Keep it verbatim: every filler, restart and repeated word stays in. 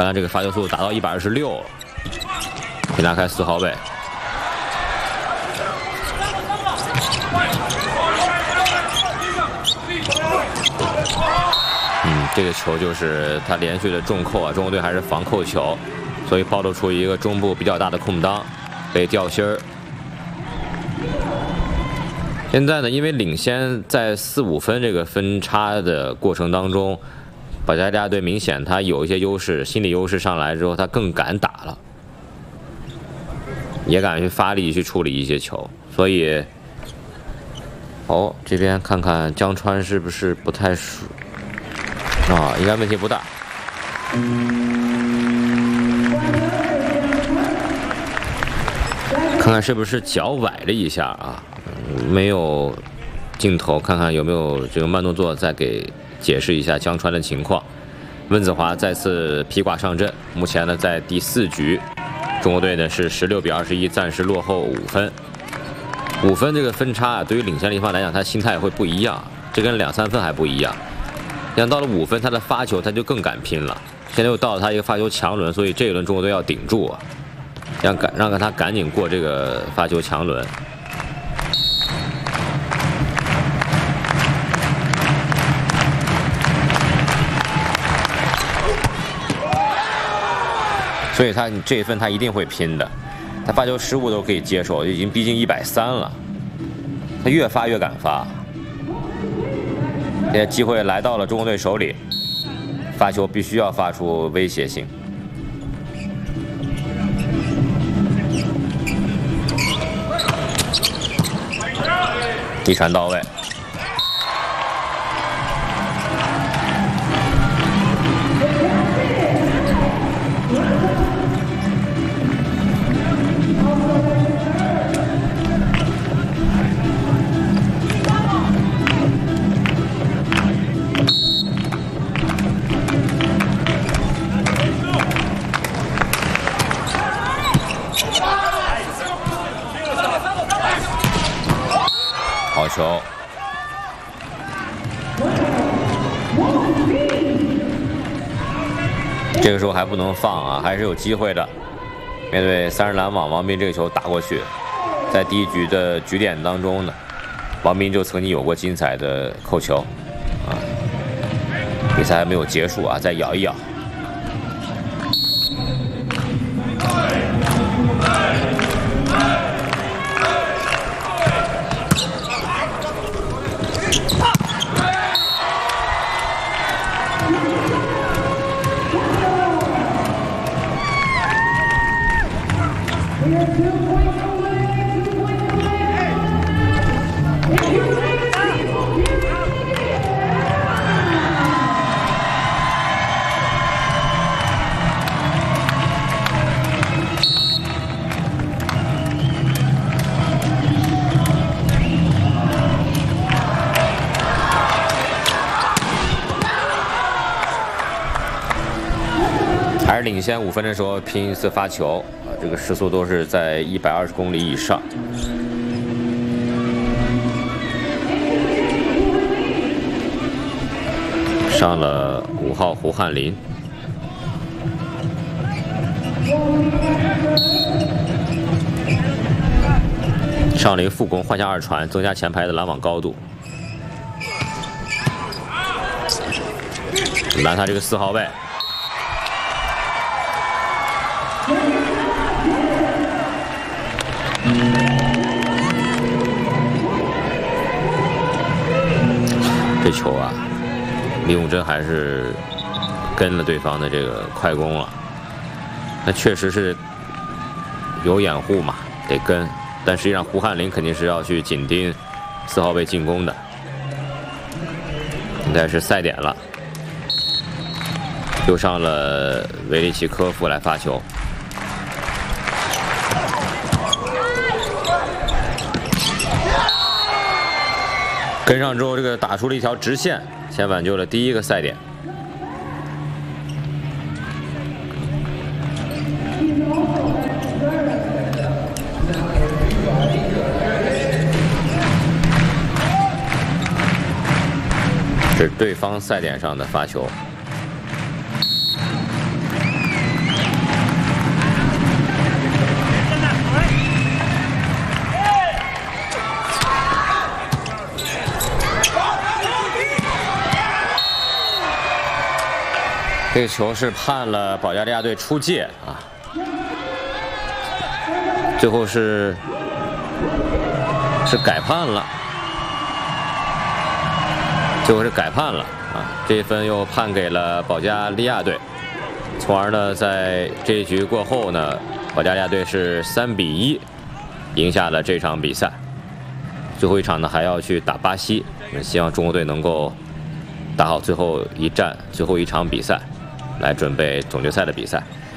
看这个发球速度达到一百二十六，可以拉开四号位。嗯，这个球就是他连续的重扣啊，中国队还是防扣球，所以暴露出一个中部比较大的空当，被掉心儿。现在呢，因为领先在四五分这个分差的过程当中，保加利亚队明显他有一些优势，心理优势上来之后，他更敢打了，也敢去发力去处理一些球，所以，哦，这边看看江川是不是不太熟啊？应该问题不大。看看是不是脚崴了一下啊？没有镜头，看看有没有这个慢动作，再给解释一下江川的情况。温子华再次披挂上阵，目前呢在第四局，中国队呢是十六比二十一，暂时落后五分。五分这个分差啊，对于领先的一方来讲，他心态会不一样，这跟两三分还不一样。像到了五分，他的发球他就更敢拼了。现在又到了他一个发球强轮，所以这一轮中国队要顶住啊，让赶让他赶紧过这个发球强轮。所以他这一份他一定会拼的，他发球失误都可以接受，已经逼近一百三了，他越发越敢发。现在机会来到了中国队手里，发球必须要发出威胁性。一传到位。好球！这个时候还不能放啊，还是有机会的。面对三十拦网，王斌这个球打过去，在第一局的局点当中呢，王斌就曾经有过精彩的扣球啊。比赛还没有结束啊，再咬一咬。还是领先五分的时候拼一次发球啊，这个时速都是在一百二十公里以上。上了五号胡汉林，上了一个副攻，换下二传，增加前排的拦网高度。拦他这个四号位。这球啊，李永珍还是跟了对方的这个快攻了。那确实是有掩护嘛，得跟。但实际上胡汉林肯定是要去紧盯四号位进攻的。现在是赛点了，又上了维利奇科夫来发球。跟上之后，这个打出了一条直线，先挽救了第一个赛点。这是对方赛点上的发球。 这个球是判了保加利亚队出界啊，最后是是改判了，最后是改判了啊，这一分又判给了保加利亚队，从而呢，在这一局过后呢，保加利亚队是三比一赢下了这场比赛。最后一场呢，还要去打巴西，希望中国队能够打好最后一战、最后一场比赛，来准备总决赛的比赛。